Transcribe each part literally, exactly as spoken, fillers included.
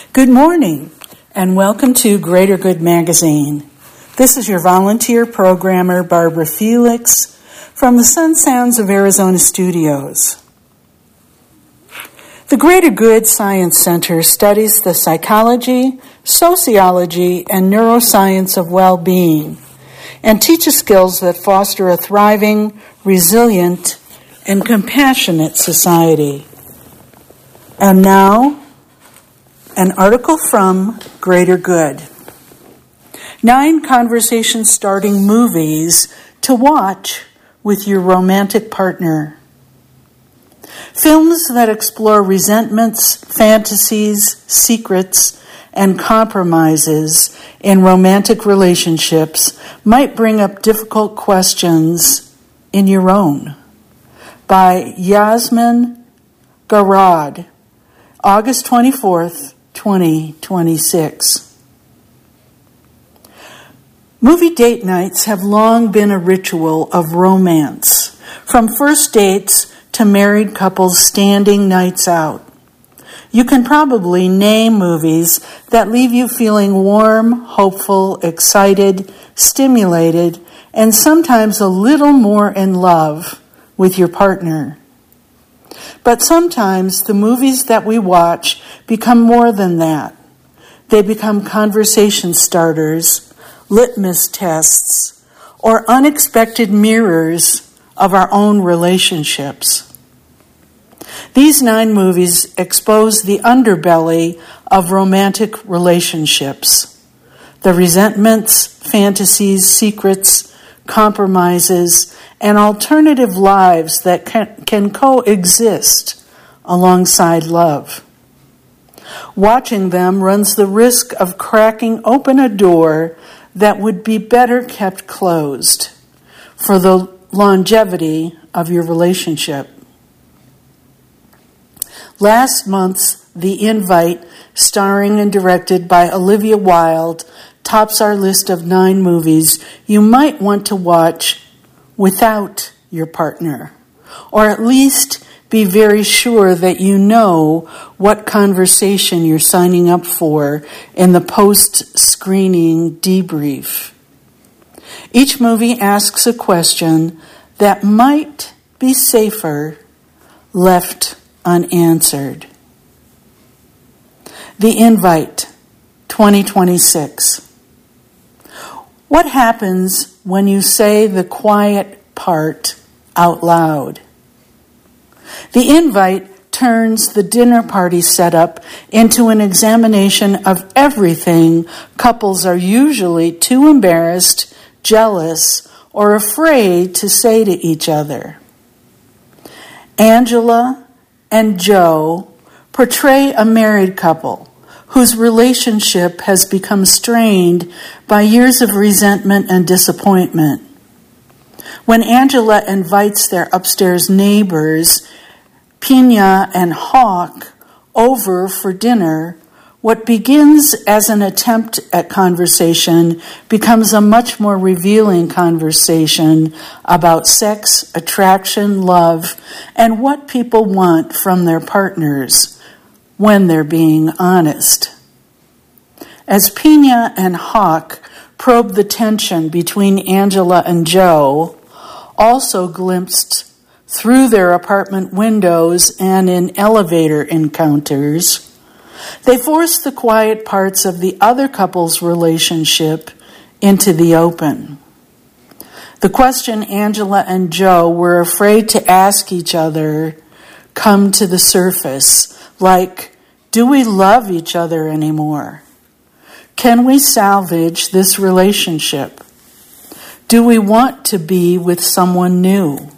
Good morning, and welcome to Greater Good Magazine. This is your volunteer programmer, Barbara Felix, from the Sun Sounds of Arizona studios. The Greater Good Science Center studies the psychology, sociology, and neuroscience of well-being and teaches skills that foster a thriving, resilient, and compassionate society. And now, an article from Greater Good. Nine conversation-starting movies to watch with your romantic partner. Films that explore resentments, fantasies, secrets, and compromises in romantic relationships might bring up difficult questions in your own. By Yasmin Garad, August twenty-fourth, twenty twenty-six. Movie date nights have long been a ritual of romance, from first dates to married couples standing nights out. You can probably name movies that leave you feeling warm, hopeful, excited, stimulated, and sometimes a little more in love with your partner. But sometimes the movies that we watch become more than that. They become conversation starters, litmus tests, or unexpected mirrors of our own relationships. These nine movies expose the underbelly of romantic relationships, the resentments, fantasies, secrets, compromises, and alternative lives that can, can coexist alongside love. Watching them runs the risk of cracking open a door that would be better kept closed for the longevity of your relationship. Last month's The Invite, starring and directed by Olivia Wilde, tops our list of nine movies you might want to watch without your partner, or at least be very sure that you know what conversation you're signing up for in the post-screening debrief. Each movie asks a question that might be safer left unanswered. The Invite, twenty twenty-six. What happens when you say the quiet part out loud? The Invite turns the dinner party setup into an examination of everything couples are usually too embarrassed, jealous, or afraid to say to each other. Angela and Joe portray a married couple whose relationship has become strained by years of resentment and disappointment. When Angela invites their upstairs neighbors, Pina and Hawk, over for dinner, what begins as an attempt at conversation becomes a much more revealing conversation about sex, attraction, love, and what people want from their partners when they're being honest. As Pina and Hawk probe the tension between Angela and Joe, also glimpsed through their apartment windows and in elevator encounters, they force the quiet parts of the other couple's relationship into the open. The question Angela and Joe were afraid to ask each other come to the surface, like, do we love each other anymore? Can we salvage this relationship? Do we want to be with someone new?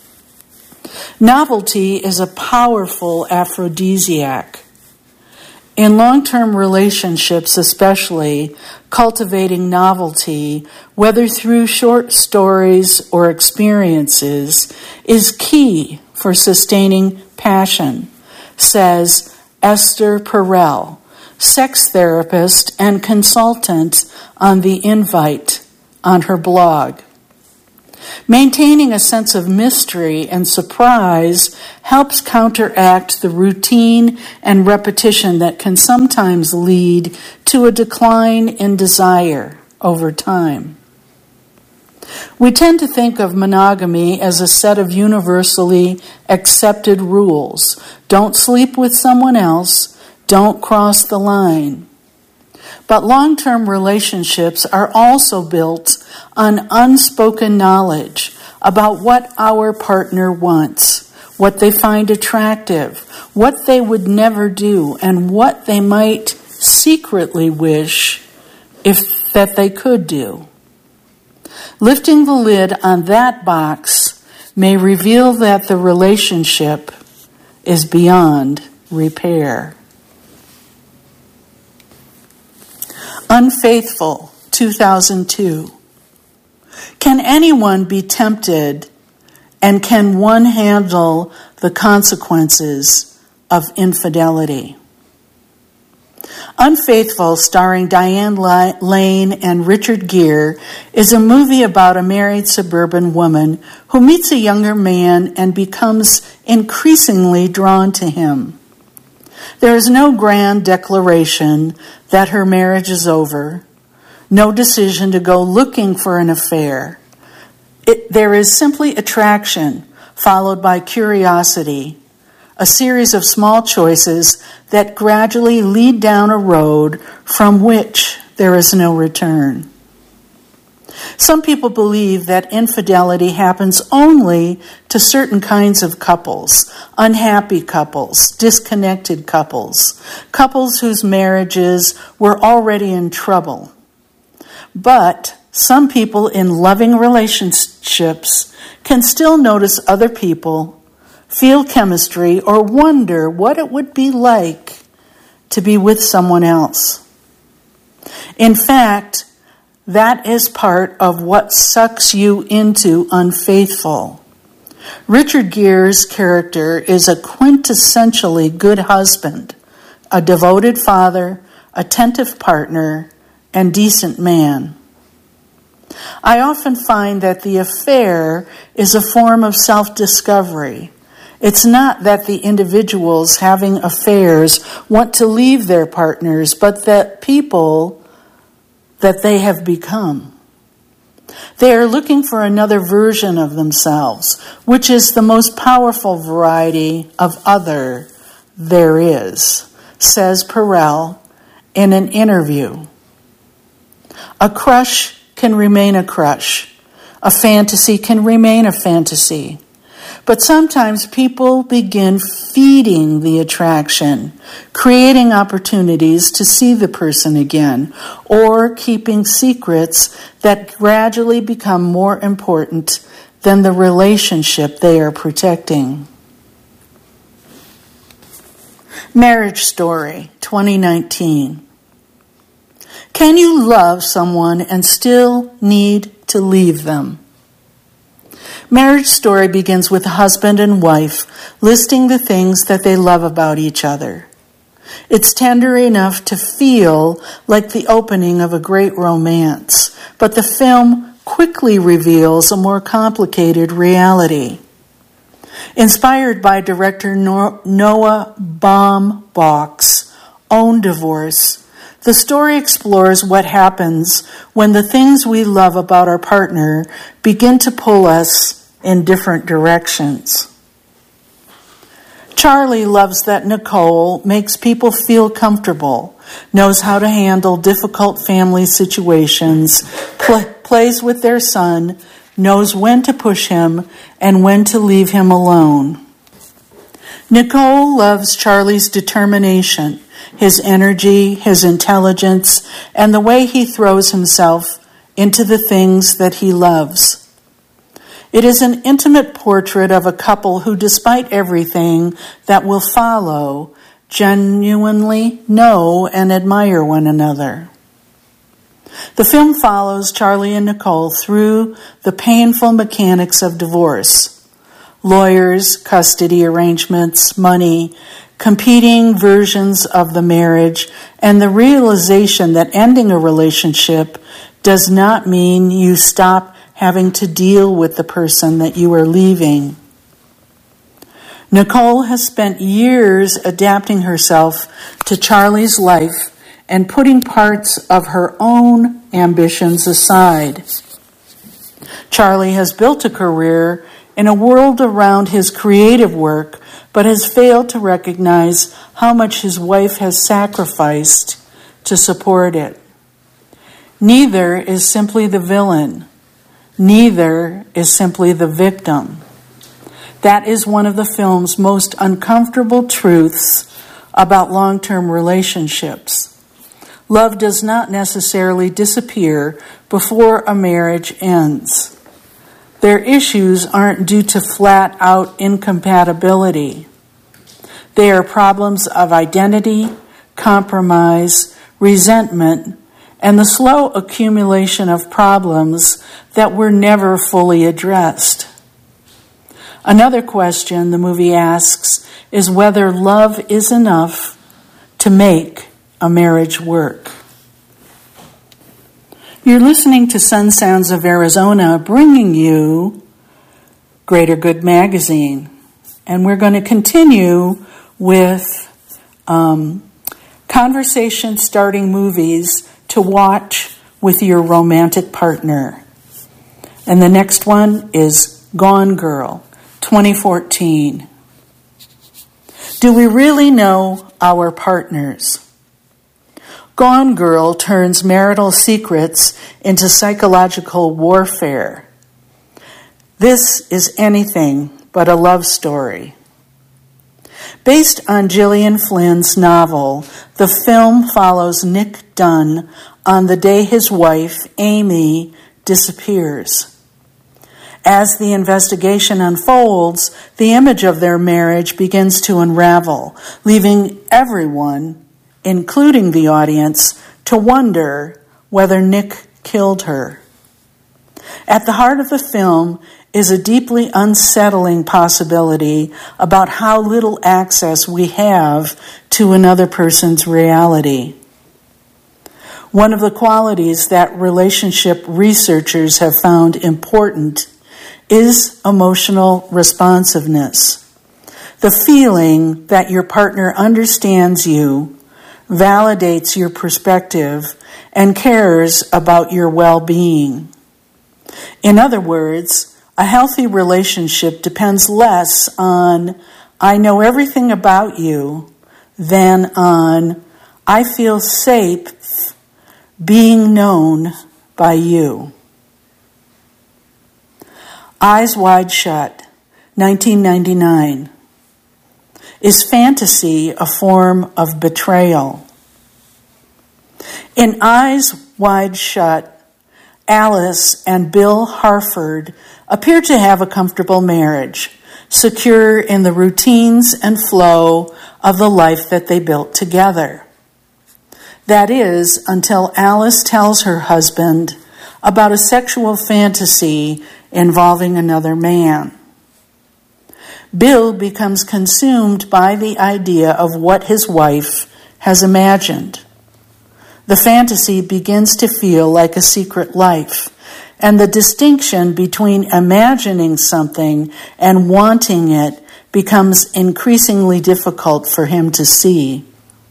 Novelty is a powerful aphrodisiac. In long-term relationships especially, cultivating novelty, whether through short stories or experiences, is key for sustaining passion, says Esther Perel, sex therapist and consultant on The Invite, on her blog. Maintaining a sense of mystery and surprise helps counteract the routine and repetition that can sometimes lead to a decline in desire over time. We tend to think of monogamy as a set of universally accepted rules. Don't sleep with someone else. Don't cross the line. But long-term relationships are also built on unspoken knowledge about what our partner wants, what they find attractive, what they would never do, and what they might secretly wish if that they could do. Lifting the lid on that box may reveal that the relationship is beyond repair. Unfaithful, two thousand two. Can anyone be tempted, and can one handle the consequences of infidelity? Unfaithful, starring Diane Lane and Richard Gere, is a movie about a married suburban woman who meets a younger man and becomes increasingly drawn to him. There is no grand declaration that her marriage is over, no decision to go looking for an affair. It, there is simply attraction, followed by curiosity, a series of small choices that gradually lead down a road from which there is no return. Some people believe that infidelity happens only to certain kinds of couples, unhappy couples, disconnected couples, couples whose marriages were already in trouble. But some people in loving relationships can still notice other people, feel chemistry, or wonder what it would be like to be with someone else. In fact, that is part of what sucks you into Unfaithful. Richard Gere's character is a quintessentially good husband, a devoted father, attentive partner, and decent man. I often find that the affair is a form of self-discovery. It's not that the individuals having affairs want to leave their partners, but that people that they have become. They are looking for another version of themselves, which is the most powerful variety of other there is, says Perel in an interview. A crush can remain a crush. A fantasy can remain a fantasy. But sometimes people begin feeding the attraction, creating opportunities to see the person again, or keeping secrets that gradually become more important than the relationship they are protecting. Marriage Story, twenty nineteen. Can you love someone and still need to leave them? Marriage Story begins with a husband and wife listing the things that they love about each other. It's tender enough to feel like the opening of a great romance, but the film quickly reveals a more complicated reality. Inspired by director Noah Baumbach's own divorce, the story explores what happens when the things we love about our partner begin to pull us in different directions. Charlie loves that Nicole makes people feel comfortable, knows how to handle difficult family situations, pl- plays with their son, knows when to push him and when to leave him alone. Nicole loves Charlie's determination, his energy, his intelligence, and the way he throws himself into the things that he loves. It is an intimate portrait of a couple who, despite everything that will follow, genuinely know and admire one another. The film follows Charlie and Nicole through the painful mechanics of divorce. Lawyers, custody arrangements, money, competing versions of the marriage, and the realization that ending a relationship does not mean you stop having to deal with the person that you are leaving. Nicole has spent years adapting herself to Charlie's life and putting parts of her own ambitions aside. Charlie has built a career in a world around his creative work, but has failed to recognize how much his wife has sacrificed to support it. Neither is simply the villain. Neither is simply the victim. That is one of the film's most uncomfortable truths about long-term relationships. Love does not necessarily disappear before a marriage ends. Their issues aren't due to flat-out incompatibility. They are problems of identity, compromise, resentment, and the slow accumulation of problems that were never fully addressed. Another question the movie asks is whether love is enough to make a marriage work. You're listening to Sun Sounds of Arizona, bringing you Greater Good Magazine. And we're going to continue with um, conversation-starting movies to watch with your romantic partner. And the next one is Gone Girl, twenty fourteen. Do we really know our partners? Gone Girl turns marital secrets into psychological warfare. This is anything but a love story. Based on Gillian Flynn's novel, the film follows Nick Dunn on the day his wife, Amy, disappears. As the investigation unfolds, the image of their marriage begins to unravel, leaving everyone, including the audience, to wonder whether Nick killed her. At the heart of the film is a deeply unsettling possibility about how little access we have to another person's reality. One of the qualities that relationship researchers have found important is emotional responsiveness. The feeling that your partner understands you, validates your perspective, and cares about your well-being. In other words, a healthy relationship depends less on, I know everything about you, than on, I feel safe being known by you. Eyes Wide Shut, nineteen ninety-nine. Is fantasy a form of betrayal? In Eyes Wide Shut, Alice and Bill Harford appear to have a comfortable marriage, secure in the routines and flow of the life that they built together. That is, until Alice tells her husband about a sexual fantasy involving another man. Bill becomes consumed by the idea of what his wife has imagined. The fantasy begins to feel like a secret life, and the distinction between imagining something and wanting it becomes increasingly difficult for him to see.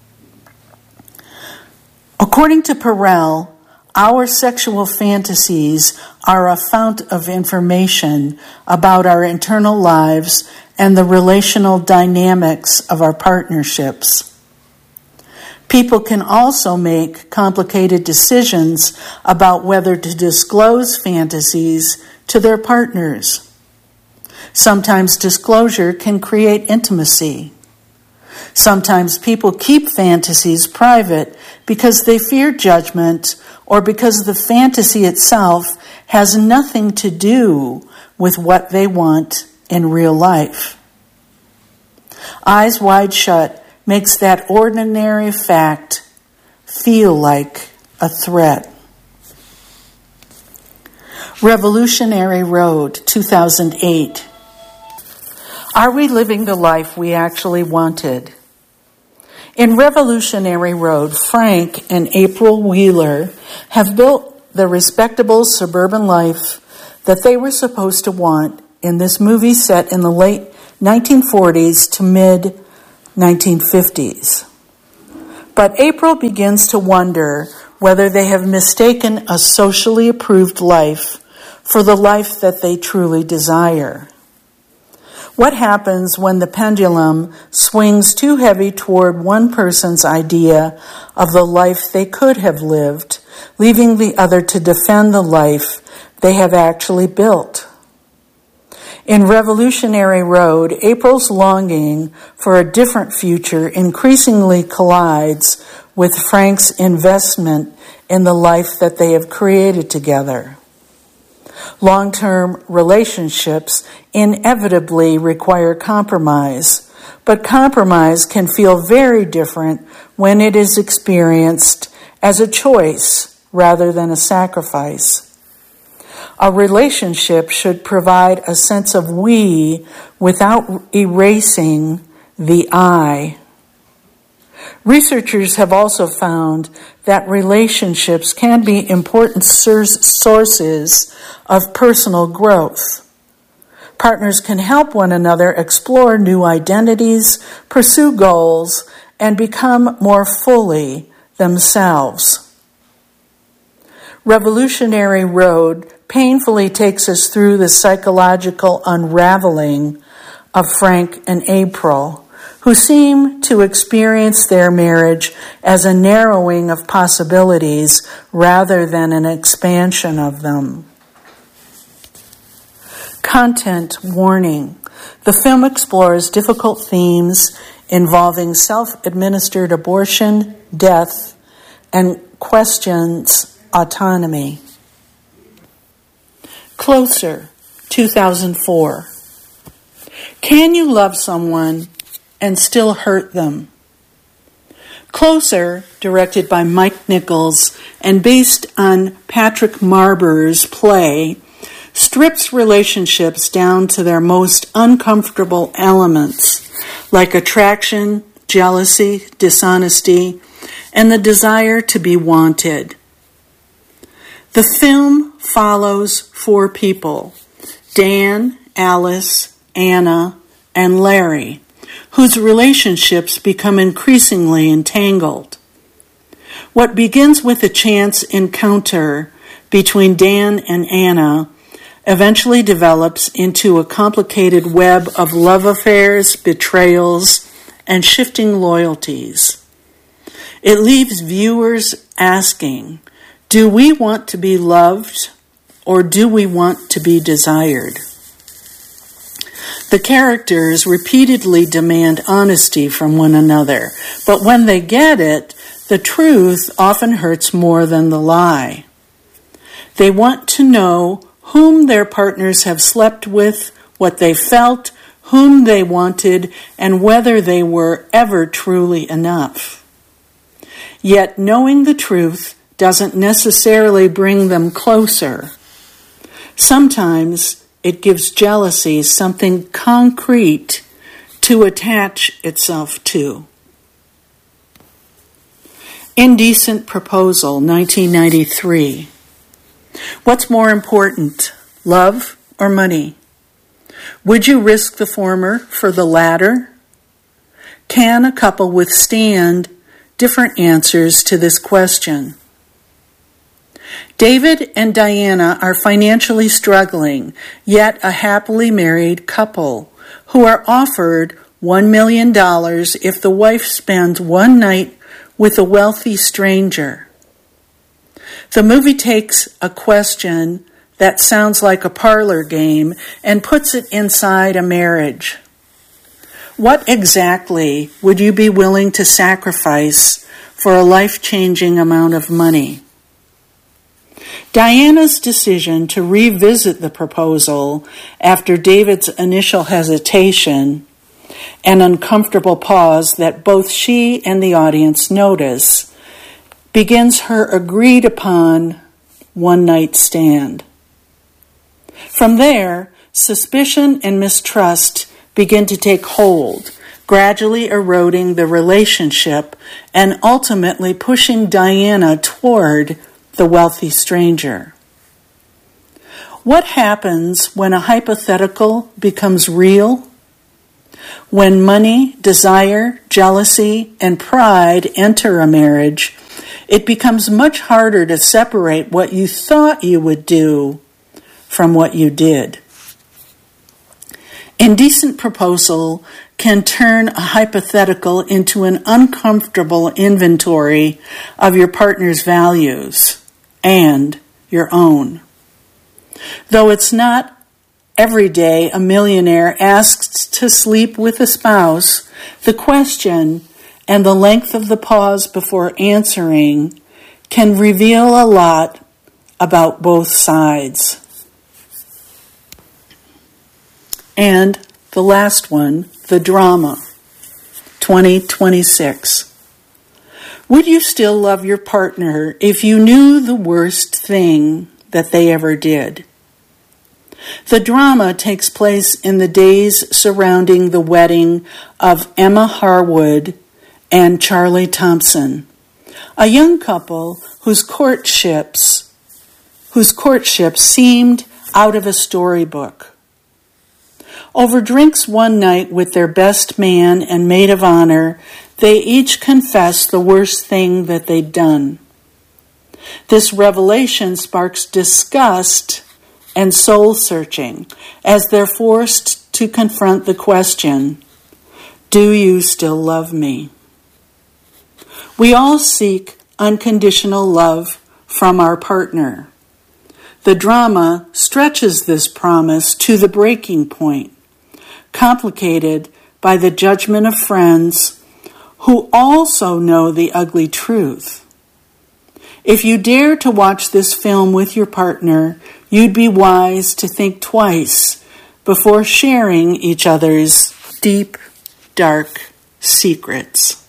According to Perel, our sexual fantasies are a fount of information about our internal lives and the relational dynamics of our partnerships. People can also make complicated decisions about whether to disclose fantasies to their partners. Sometimes disclosure can create intimacy. Sometimes people keep fantasies private because they fear judgment or because the fantasy itself has nothing to do with what they want in real life. Eyes Wide Shut makes that ordinary fact feel like a threat. Revolutionary Road, two thousand eight. Are we living the life we actually wanted? In Revolutionary Road, Frank and April Wheeler have built the respectable suburban life that they were supposed to want in this movie set in the late nineteen forties to mid nineteen fifties. But April begins to wonder whether they have mistaken a socially approved life for the life that they truly desire. What happens when the pendulum swings too heavy toward one person's idea of the life they could have lived, leaving the other to defend the life they have actually built? In Revolutionary Road, April's longing for a different future increasingly collides with Frank's investment in the life that they have created together. Long-term relationships inevitably require compromise, but compromise can feel very different when it is experienced as a choice rather than a sacrifice. A relationship should provide a sense of we without erasing the I. Researchers have also found that relationships can be important sources of personal growth. Partners can help one another explore new identities, pursue goals, and become more fully themselves. Revolutionary Road painfully takes us through the psychological unraveling of Frank and April, who seem to experience their marriage as a narrowing of possibilities rather than an expansion of them. Content warning. The film explores difficult themes involving self-administered abortion, death, and questions autonomy. Closer, two thousand four. Can you love someone and still hurt them? Closer, directed by Mike Nichols and based on Patrick Marber's play, strips relationships down to their most uncomfortable elements, like attraction, jealousy, dishonesty, and the desire to be wanted. The film follows four people, Dan, Alice, Anna, and Larry, whose relationships become increasingly entangled. What begins with a chance encounter between Dan and Anna eventually develops into a complicated web of love affairs, betrayals, and shifting loyalties. It leaves viewers asking, do we want to be loved or do we want to be desired? The characters repeatedly demand honesty from one another, but when they get it, the truth often hurts more than the lie. They want to know whom their partners have slept with, what they felt, whom they wanted, and whether they were ever truly enough. Yet knowing the truth doesn't necessarily bring them closer. Sometimes it gives jealousy something concrete to attach itself to. Indecent Proposal, nineteen ninety-three. What's more important, love or money? Would you risk the former for the latter? Can a couple withstand different answers to this question? David and Diana are financially struggling, yet a happily married couple who are offered one million dollars if the wife spends one night with a wealthy stranger. The movie takes a question that sounds like a parlor game and puts it inside a marriage. What exactly would you be willing to sacrifice for a life-changing amount of money? Diana's decision to revisit the proposal after David's initial hesitation, an uncomfortable pause that both she and the audience notice, begins her agreed-upon one-night stand. From there, suspicion and mistrust begin to take hold, gradually eroding the relationship and ultimately pushing Diana toward the wealthy stranger. What happens when a hypothetical becomes real? When money, desire, jealousy, and pride enter a marriage, it becomes much harder to separate what you thought you would do from what you did. Indecent proposal can turn a hypothetical into an uncomfortable inventory of your partner's values and your own. Though it's not every day a millionaire asks to sleep with a spouse, the question and the length of the pause before answering can reveal a lot about both sides. And the last one, the drama, twenty twenty-six. Would you still love your partner if you knew the worst thing that they ever did? The drama takes place in the days surrounding the wedding of Emma Harwood and Charlie Thompson, a young couple whose courtships, whose courtship seemed out of a storybook. Over drinks one night with their best man and maid of honor, they each confessed the worst thing that they'd done. This revelation sparks disgust and soul-searching as they're forced to confront the question, do you still love me? We all seek unconditional love from our partner. The drama stretches this promise to the breaking point, complicated by the judgment of friends who also know the ugly truth. If you dare to watch this film with your partner, you'd be wise to think twice before sharing each other's deep, dark secrets.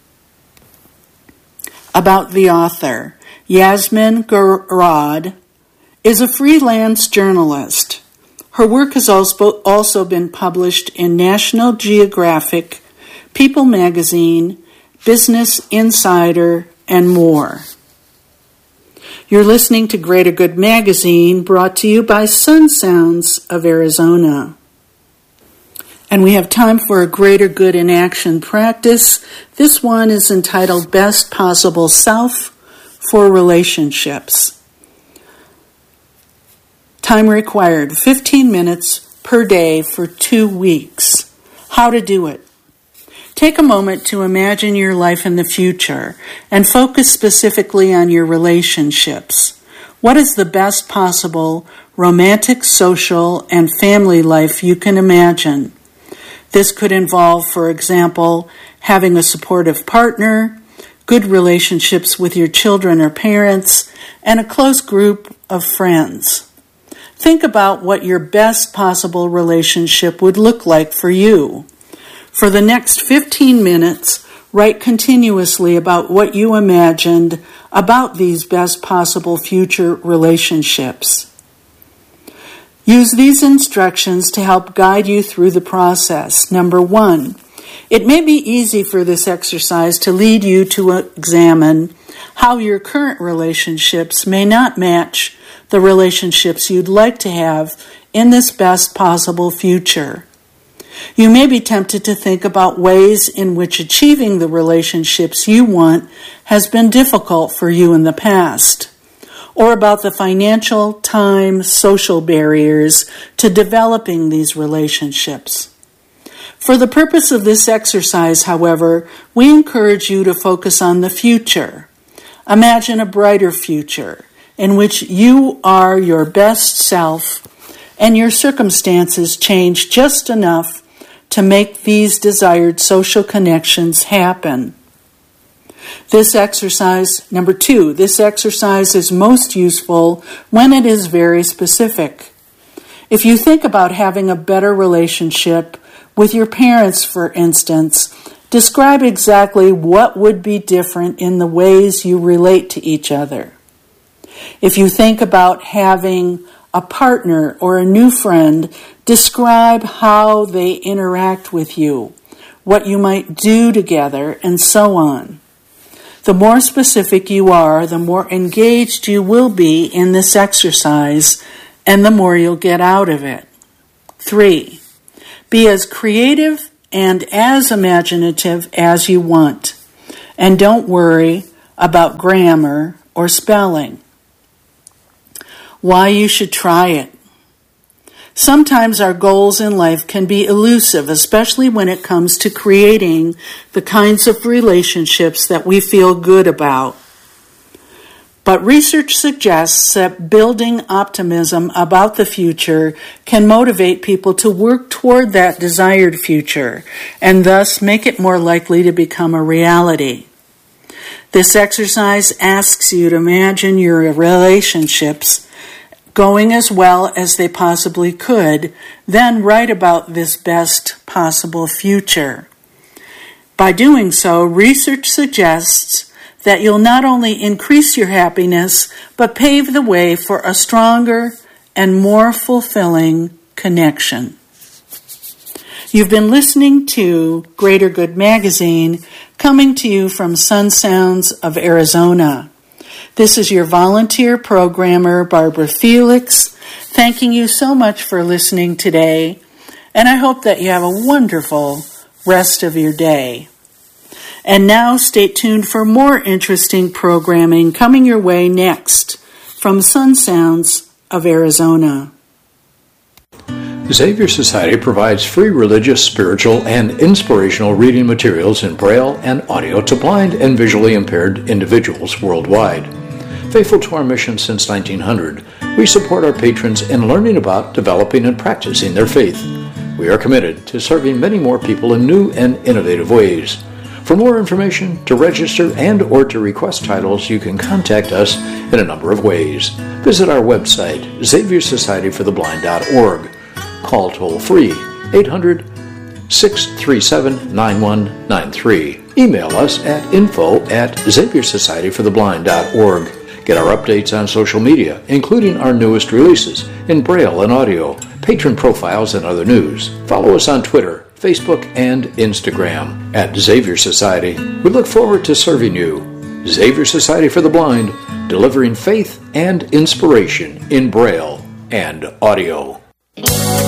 About the author, Yasmin Garad is a freelance journalist. Her work has also also been published in National Geographic, People Magazine, Business Insider, and more. You're listening to Greater Good Magazine, brought to you by Sun Sounds of Arizona. And we have time for a Greater Good in Action practice. This one is entitled Best Possible Self for Relationships. Time required, fifteen minutes per day for two weeks. How to do it. Take a moment to imagine your life in the future and focus specifically on your relationships. What is the best possible romantic, social, and family life you can imagine? This could involve, for example, having a supportive partner, good relationships with your children or parents, and a close group of friends. Think about what your best possible relationship would look like for you. For the next fifteen minutes, write continuously about what you imagined about these best possible future relationships. Use these instructions to help guide you through the process. Number one, it may be easy for this exercise to lead you to examine how your current relationships may not match the relationships you'd like to have in this best possible future. You may be tempted to think about ways in which achieving the relationships you want has been difficult for you in the past, or about the financial, time, social barriers to developing these relationships. For the purpose of this exercise, however, we encourage you to focus on the future. Imagine a brighter future in which you are your best self and your circumstances change just enough to make these desired social connections happen. This exercise, number two, this exercise is most useful when it is very specific. If you think about having a better relationship with your parents, for instance, describe exactly what would be different in the ways you relate to each other. If you think about having a partner or a new friend, describe how they interact with you, what you might do together, and so on. The more specific you are, the more engaged you will be in this exercise, and the more you'll get out of it. Three, be as creative and as imaginative as you want, and don't worry about grammar or spelling. Why you should try it. Sometimes our goals in life can be elusive, especially when it comes to creating the kinds of relationships that we feel good about. But research suggests that building optimism about the future can motivate people to work toward that desired future and thus make it more likely to become a reality. This exercise asks you to imagine your relationships going as well as they possibly could, then write about this best possible future. By doing so, research suggests that you'll not only increase your happiness, but pave the way for a stronger and more fulfilling connection. You've been listening to Greater Good Magazine, coming to you from Sun Sounds of Arizona. This is your volunteer programmer, Barbara Felix, thanking you so much for listening today, and I hope that you have a wonderful rest of your day. And now stay tuned for more interesting programming coming your way next from Sun Sounds of Arizona. Xavier Society provides free religious, spiritual, and inspirational reading materials in Braille and audio to blind and visually impaired individuals worldwide. Faithful to our mission since nineteen hundred, we support our patrons in learning about, developing, and practicing their faith. We are committed to serving many more people in new and innovative ways. For more information, to register, and or to request titles, you can contact us in a number of ways. Visit our website, xavier society for the blind dot org. Call toll-free eight hundred, six three seven, nine one nine three. Email us at info at xavier society for the blind dot org. Get our updates on social media, including our newest releases in Braille and audio, patron profiles, and other news. Follow us on Twitter, Facebook, and Instagram at Xavier Society. We look forward to serving you. Xavier Society for the Blind, delivering faith and inspiration in Braille and audio.